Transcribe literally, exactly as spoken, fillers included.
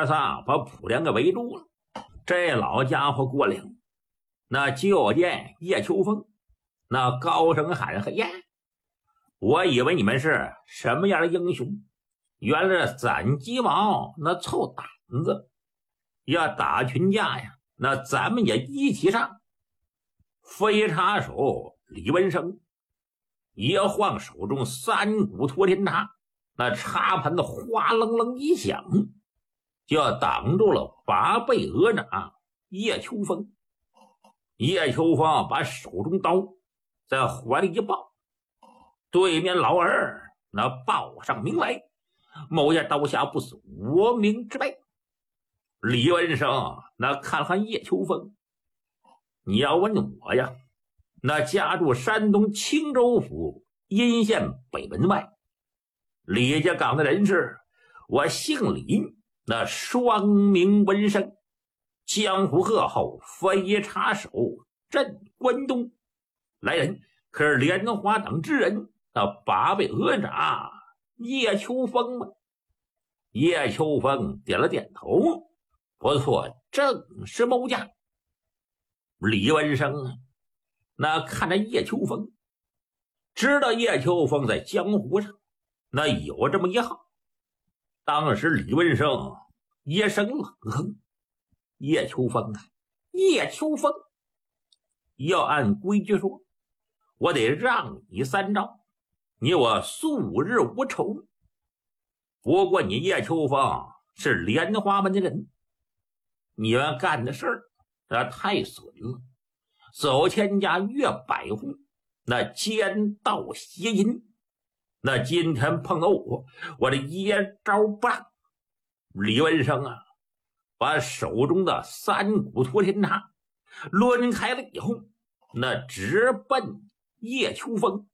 哥仨把铺梁给围住了。这老家伙过来了，那就见叶秋风那高声喊嘿呀，我以为你们是什么样的英雄，原来是攒鸡毛那凑胆子，要打群架呀，那咱们也一起上。飞叉手李文生一晃手中三股托天叉，那叉盘子哗楞楞一响，就要挡住了八倍鹅掌叶秋风。叶秋风把手中刀在怀里一抱，对面老二那报上名来，某下刀下不死无名之辈。李文生那看看叶秋风，你要问我呀，那家住山东青州府阴县北门外，李家岗的人士，我姓李，那双名文生，江湖贺后飞叉手镇关东。来人可是莲花等之人，那八位鹅掌叶秋风吗？叶秋风点了点头，不错，正是某家。李文生啊，那看着叶秋风，知道叶秋风在江湖上那有这么一号。当时李文生一声冷哼，叶秋风啊，叶秋风，要按规矩说，我得让你三招，你我素日无仇。不过你叶秋风是莲花门的人，你们干的事儿那太损了，走千家越百户，那奸盗邪淫，那今天碰到我，我这一招不让。李文生啊，把手中的三股托天叉抡开了以后，那直奔叶秋风。